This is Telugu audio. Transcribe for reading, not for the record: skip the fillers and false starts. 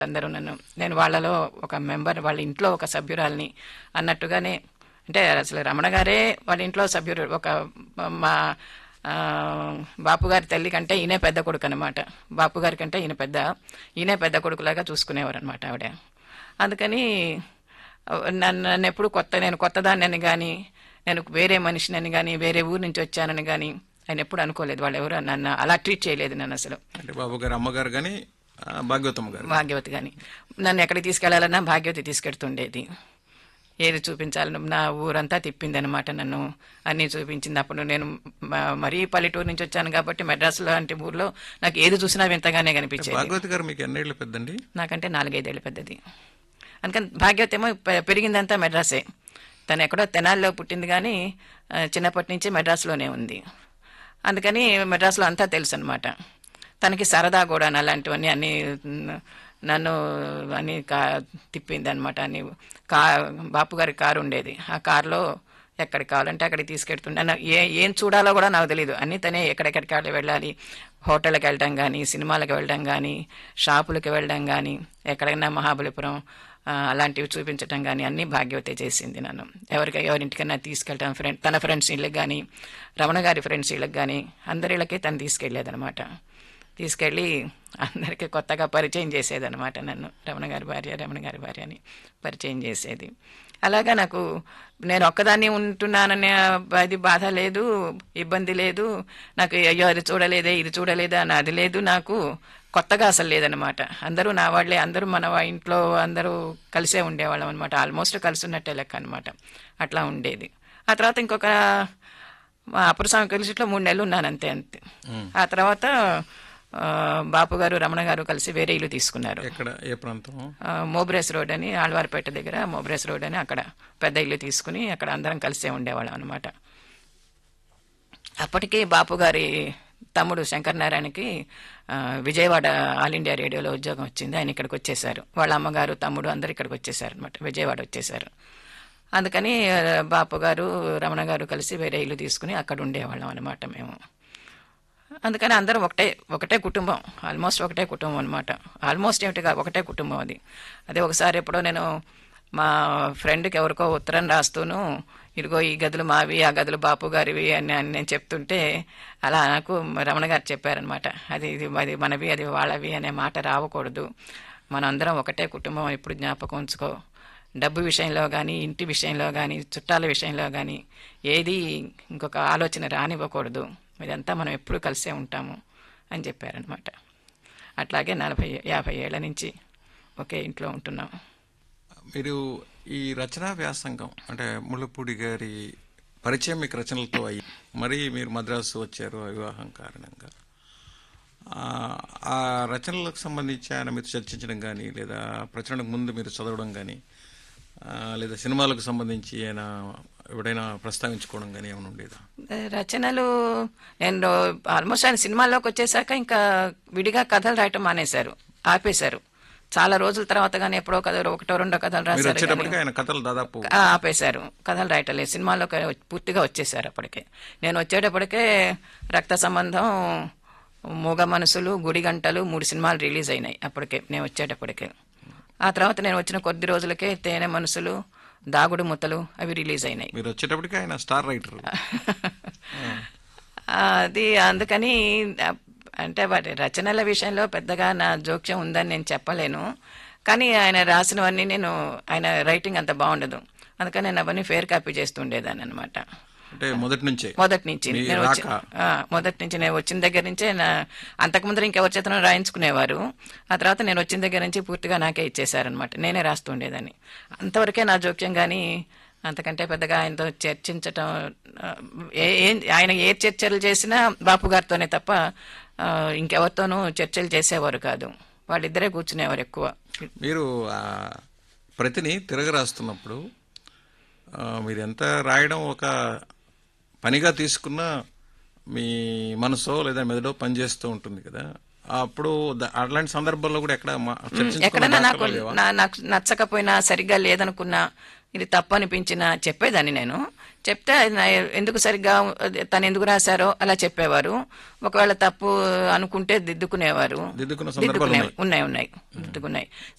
అందరూ నేను వాళ్ళలో ఒక మెంబర్, వాళ్ళ ఇంట్లో ఒక సభ్యురాల్ని అన్నట్టుగానే. అంటే అసలు రమణ గారే వాళ్ళ ఇంట్లో సభ్యుడు. ఒక మా ఆ, బాపు గారి తల్లి కంటే ఈయనే పెద్ద కొడుకు అనమాట. బాపు గారి కంటే ఈయనే పెద్ద కొడుకులాగా చూసుకునేవారు అనమాట ఆవిడ. అందుకని నన్ను ఎప్పుడు నేను కొత్తదాన్నని కానీ, నేను వేరే మనిషినని కానీ, వేరే ఊరు నుంచి వచ్చానని కానీ ఆయన ఎప్పుడు అనుకోలేదు. వాళ్ళు ఎవరు నన్ను అలా ట్రీట్ చేయలేదు నన్ను అసలు. అంటే బాబు గారు అమ్మగారు కానీ భాగ్యవతమ్మ గారు భాగ్యవతి కానీ నన్ను ఎక్కడికి తీసుకెళ్లాలన్నా భాగ్యవతి తీసుకెడుతుండేది. ఏది చూపించాలని నా ఊరంతా తిప్పింది అనమాట. నన్ను అన్నీ చూపించింది. అప్పుడు నేను మరీ పల్లెటూరు నుంచి వచ్చాను కాబట్టి మెడ్రాస్ లాంటి ఊర్లో నాకు ఏది చూసినా వింతగానే కనిపించేది. భాగవతి గారు మీకు ఎన్నేళ్ళు పెద్దండి? నాకంటే 4-5 ఏళ్ళు పెద్దది. అందుకని భాగ్యవతి ఏమో పెరిగిందంతా మెడ్రాసే. తను ఎక్కడో తెనాలిలో పుట్టింది కానీ చిన్నప్పటి నుంచి మెడ్రాస్లోనే ఉంది. అందుకని మెడ్రాస్లో అంతా తెలుసు అనమాట. తనకి సరదా కూడా అలాంటివన్నీ అన్నీ నన్ను అన్నీ తిప్పింది అనమాట. అన్ని బాపు గారి కారు ఉండేది. ఆ కారులో ఎక్కడికి కావాలంటే అక్కడికి తీసుకెడుతుండే. ఏం చూడాలో కూడా నాకు తెలియదు. అన్నీ తనే ఎక్కడెక్కడికి వెళ్ళాలి, హోటల్కి వెళ్ళడం కానీ, సినిమాలకు వెళ్ళడం కానీ, షాపులకు వెళ్ళడం కానీ, ఎక్కడైనా మహాబలిపురం అలాంటివి చూపించడం కానీ అన్నీ భాగ్యవతే చేసింది. నన్ను ఎవరింటికైనా తీసుకెళ్ళటం, తన ఫ్రెండ్స్ ఇళ్ళకి కానీ, రమణ గారి ఫ్రెండ్స్ ఇళ్ళకి కానీ అందరిళ్ళకి తను తీసుకెళ్ళేదనమాట. తీసుకెళ్ళి అందరికీ కొత్తగా పరిచయం చేసేదనమాట. నన్ను రమణ గారి భార్య అని పరిచయం చేసేది. అలాగా నాకు నేను ఒక్కదాన్ని ఉంటున్నాననే అది బాధ లేదు, ఇబ్బంది లేదు నాకు. అయ్యో అది చూడలేదే, ఇది చూడలేదా అని అది లేదు నాకు. కొత్తగా అసలు లేదనమాట. అందరూ నా వాళ్ళే, అందరూ మన ఇంట్లో అందరూ కలిసే ఉండేవాళ్ళం అనమాట. ఆల్మోస్ట్ కలిసి ఉన్నట్టే లెక్క అనమాట. అట్లా ఉండేది. ఆ తర్వాత ఇంకొక అపురస్వామి కలిసిట్లో 3 నెలలు ఉన్నాను అంతే. ఆ తర్వాత బాపు గారు రమణ గారు కలిసి వేరే ఇల్లు తీసుకున్నారు. ఏ ప్రాంతం? మోబ్రేస్ రోడ్ అని, ఆళ్వారిపేట దగ్గర మోబ్రేస్ రోడ్ అని, అక్కడ పెద్ద ఇల్లు తీసుకుని అక్కడ అందరం కలిసే ఉండేవాళ్ళం అనమాట. అప్పటికి బాపు గారి తమ్ముడు శంకరనారాయణకి విజయవాడ ఆల్ ఇండియా రేడియోలో ఉద్యోగం వచ్చింది. ఆయన ఇక్కడికి వచ్చేసారు. వాళ్ళ అమ్మగారు తమ్ముడు అందరు ఇక్కడికి వచ్చేసారు అనమాట, విజయవాడ వచ్చేసారు. అందుకని బాపు గారు రమణ గారు కలిసి వేరే ఇల్లు తీసుకుని అక్కడ ఉండేవాళ్ళం అనమాట మేము. అందుకని అందరం ఒకటే కుటుంబం, ఆల్మోస్ట్ ఒకటే కుటుంబం అనమాట. ఆల్మోస్ట్ ఏమిటిగా ఒకటే కుటుంబం అది. అదే ఒకసారి ఎప్పుడో నేను మా ఫ్రెండ్కి ఎవరికో ఉత్తరం రాస్తూను, ఇదిగో ఈ గదులు మావి, ఆ గదులు బాపు గారివి అని నేను చెప్తుంటే అలా నాకు రమణ గారు చెప్పారనమాట. ఇది మనవి, అది వాళ్ళవి అనే మాట రావకూడదు. మనం అందరం ఒకటే కుటుంబం ఎప్పుడు జ్ఞాపకం ఉంచుకో. డబ్బు విషయంలో కానీ, ఇంటి విషయంలో కానీ, చుట్టాల విషయంలో కానీ ఏది ఇంకొక ఆలోచన రానివ్వకూడదు. ఇదంతా మనం ఎప్పుడు కలిసే ఉంటాము అని చెప్పారనమాట. అట్లాగే 40-50 ఏళ్ల నుంచి ఒకే ఇంట్లో ఉంటున్నాం. మీరు ఈ రచనా వ్యాసంగం అంటే ముళ్ళపూడి గారి పరిచయం మీకు రచనలతో అయ్యి మరి మీరు మద్రాసు వచ్చారు వివాహం కారణంగా. ఆ రచనలకు సంబంధించి ఆయన మీరు చర్చించడం కానీ, లేదా ప్రచురణకు ముందు మీరు చదవడం కానీ, లేదా సినిమాలకు సంబంధించి ఆయన ఎవడైనా ప్రస్తావించుకోవడం కానీ ఏమైనా ఉండేదా? రచనలు నేను ఆల్మోస్ట్ ఆయన సినిమాల్లోకి వచ్చేసాక ఇంకా విడిగా కథలు రాయటం మానేశారు, ఆపేశారు. చాలా రోజుల తర్వాత కానీ ఎప్పుడో కథలు 1-2 కథలు రాశారు, దాదాపు ఆపేశారు. కథలు రాయటం లేదు, సినిమాల్లోకి పూర్తిగా వచ్చేసారు. అప్పటికే నేను వచ్చేటప్పటికే రక్త సంబంధం, మూగ మనసులు, గుడి గంటలు 3 సినిమాలు రిలీజ్ అయినాయి అప్పటికే నేను వచ్చేటప్పటికే. ఆ తర్వాత నేను వచ్చిన కొద్ది రోజులకే తేనె మనసులు, దాగుడు ముత్తలు అవి రిలీజ్ అయినాయి. మీరు వచ్చేటప్పటికి ఆయన స్టార్ రైటర్. అది అందుకని అంటే వాటి రచనల విషయంలో పెద్దగా నా జోక్యం ఉందని నేను చెప్పలేను. కానీ ఆయన రాసినవన్నీ ఆయన రైటింగ్ అంత బాగుండదు. అందుకని నేను అవన్నీ ఫేర్ కాపీ చేస్తుండేదాన్ని అనమాట. అంటే మొదటి నుంచి నేను వచ్చిన దగ్గర నుంచే అంతకుముందు ఇంకెవరి చేతనో రాయించుకునేవారు. ఆ తర్వాత నేను వచ్చిన దగ్గర నుంచి పూర్తిగా నాకే ఇచ్చేసారనమాట. నేనే రాస్తుండేదాన్ని. అంతవరకే నా జోక్యం. కానీ అంతకంటే పెద్దగా ఆయనతో చర్చించటం, ఆయన ఏ చర్చలు చేసినా బాపు గారితోనే తప్ప ఇంకెవరితోనూ చర్చలు చేసేవారు కాదు. వాళ్ళిద్దరే కూర్చునేవారు ఎక్కువ. మీరు ప్రతిని తిరగరాస్తున్నప్పుడు మీరు ఎంత రాయడం ఒక పనిగా తీసుకున్న మీ మనసో లేదా మెదడో పనిచేస్తూ ఉంటుంది కదా. అప్పుడు అలాంటి సందర్భంలో కూడా ఎక్కడ చర్చించుకున్న ఎక్కడన్నా నాకు దాఖలాలు లేవా? నాకు నచ్చకపోయినా సరిగ్గా లేదనుకున్నా ఇది తప్పు అనిపించినా చెప్పేదాన్ని నేను. చెప్తే అది ఎందుకు సరిగ్గా తను ఎందుకు రాశారో అలా చెప్పేవారు. ఒకవేళ తప్పు అనుకుంటే దిద్దుకునేవారు. దిద్దుకున్న సందర్భాలు ఉన్నాయి. ఉన్నాయి దిద్దుకున్నాయి.